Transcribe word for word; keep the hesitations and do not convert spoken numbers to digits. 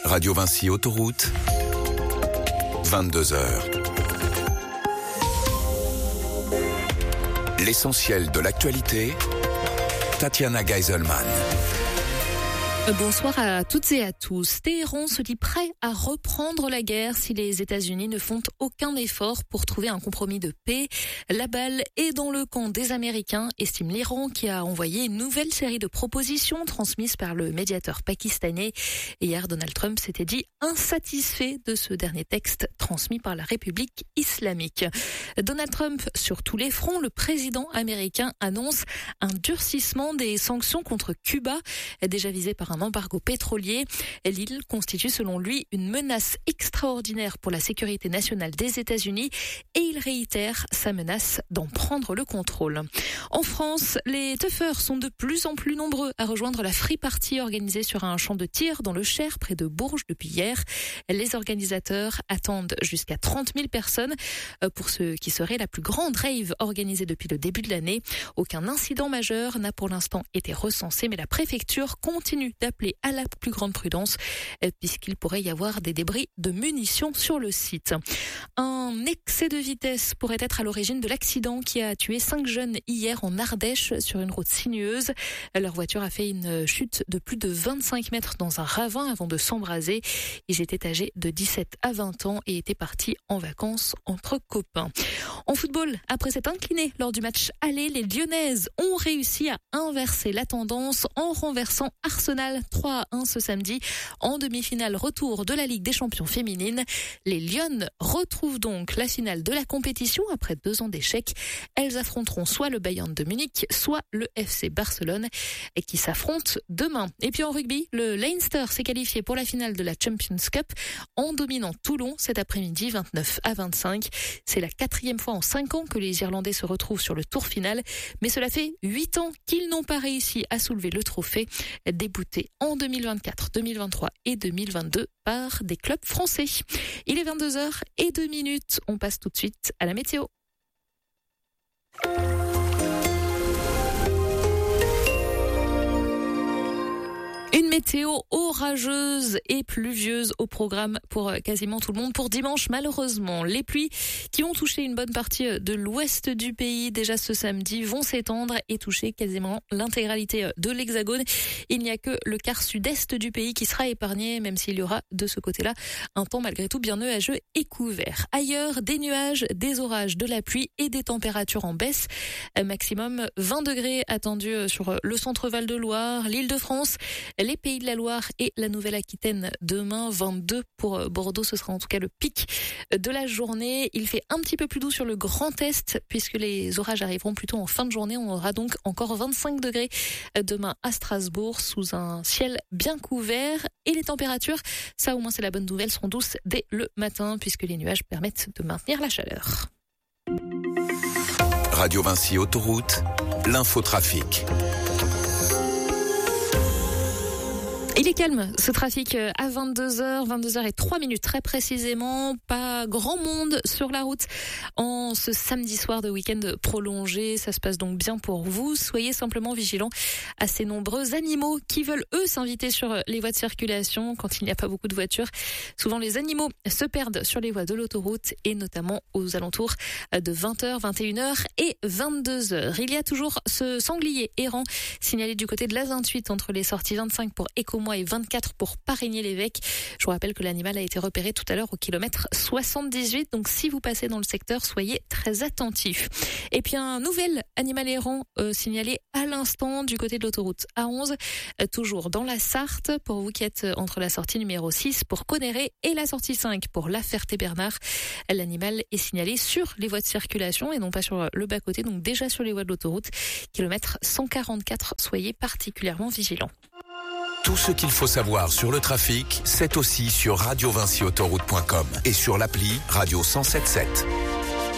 Radio Vinci Autoroute, vingt-deux heures. L'essentiel de l'actualité, Tatiana Geiselman. Bonsoir à toutes et à tous. Téhéran se dit prêt à reprendre la guerre si les États-Unis ne font aucun effort pour trouver un compromis de paix. La balle est dans le camp des Américains, estime l'Iran, qui a envoyé une nouvelle série de propositions transmises par le médiateur pakistanais. Hier, Donald Trump s'était dit insatisfait de ce dernier texte transmis par la République islamique. Donald Trump sur tous les fronts, le président américain annonce un durcissement des sanctions contre Cuba, déjà visé par un embargo pétrolier. L'île constitue selon lui une menace extraordinaire pour la sécurité nationale des États-Unis et il réitère sa menace d'en prendre le contrôle. En France, les teufeurs sont de plus en plus nombreux à rejoindre la free party organisée sur un champ de tir dans le Cher près de Bourges depuis hier. Les organisateurs attendent jusqu'à trente mille personnes pour ce qui serait la plus grande rave organisée depuis le début de l'année. Aucun incident majeur n'a pour l'instant été recensé, mais la préfecture continue d'appeler à la plus grande prudence puisqu'il pourrait y avoir des débris de munitions sur le site. Un excès de vitesse pourrait être à l'origine de l'accident qui a tué cinq jeunes hier en Ardèche sur une route sinueuse. Leur voiture a fait une chute de plus de vingt-cinq mètres dans un ravin avant de s'embraser. Ils étaient âgés de dix-sept à vingt ans et étaient partis en vacances entre copains. En football, après s'être inclinés lors du match aller, les Lyonnaises ont réussi à inverser la tendance en renversant Arsenal trois à un ce samedi en demi-finale retour de la Ligue des Champions féminines. Les Lyonnes retrouvent donc la finale de la compétition après deux ans d'échecs. Elles affronteront soit le Bayern de Munich, soit le F C Barcelone et qui s'affrontent demain. Et puis en rugby, le Leinster s'est qualifié pour la finale de la Champions Cup en dominant Toulon cet après-midi vingt-neuf à vingt-cinq. C'est la quatrième fois en cinq ans que les Irlandais se retrouvent sur le tour final, mais cela fait huit ans qu'ils n'ont pas réussi à soulever le trophée, débouté en deux mille vingt-quatre, deux mille vingt-trois et deux mille vingt-deux par des clubs français. Il est vingt-deux heures et deux minutes. On passe tout de suite à la météo. Une météo orageuse et pluvieuse au programme pour quasiment tout le monde. Pour dimanche, malheureusement, les pluies qui ont touché une bonne partie de l'ouest du pays déjà ce samedi vont s'étendre et toucher quasiment l'intégralité de l'Hexagone. Il n'y a que le quart sud-est du pays qui sera épargné, même s'il y aura de ce côté-là un temps malgré tout bien nuageux et couvert. Ailleurs, des nuages, des orages, de la pluie et des températures en baisse. Maximum vingt degrés attendus sur le centre Val-de-Loire, l'Île-de-France, les Pays de la Loire et la Nouvelle-Aquitaine demain, vingt-deux pour Bordeaux, ce sera en tout cas le pic de la journée. Il fait un petit peu plus doux sur le Grand Est puisque les orages arriveront plutôt en fin de journée. On aura donc encore vingt-cinq degrés demain à Strasbourg sous un ciel bien couvert et les températures, ça au moins c'est la bonne nouvelle, seront douces dès le matin puisque les nuages permettent de maintenir la chaleur. Radio Vinci Autoroute, l'infotrafic. Il est calme, ce trafic à vingt-deux heures, vingt-deux heures et trois minutes très précisément. Pas grand monde sur la route en ce samedi soir de week-end prolongé. Ça se passe donc bien pour vous. Soyez simplement vigilants à ces nombreux animaux qui veulent eux s'inviter sur les voies de circulation quand il n'y a pas beaucoup de voitures. Souvent les animaux se perdent sur les voies de l'autoroute et notamment aux alentours de vingt heures, vingt et une heures et vingt-deux heures. Il y a toujours ce sanglier errant signalé du côté de l'A vingt-huit entre les sorties vingt-cinq pour Écomois et vingt-quatre pour Parigny-l'Évêque. Je vous rappelle que l'animal a été repéré tout à l'heure au kilomètre soixante-dix-huit. Donc si vous passez dans le secteur, soyez très attentifs. Et puis un nouvel animal errant euh, signalé à l'instant du côté de l'autoroute A onze, euh, toujours dans la Sarthe, pour vous qui êtes entre la sortie numéro six pour Conneré et la sortie cinq pour La Ferté-Bernard. L'animal est signalé sur les voies de circulation et non pas sur le bas-côté, donc déjà sur les voies de l'autoroute. Kilomètre cent quarante-quatre, soyez particulièrement vigilants. Tout ce qu'il faut savoir sur le trafic, c'est aussi sur radio vinci autoroute point com et sur l'appli Radio cent soixante-dix-sept.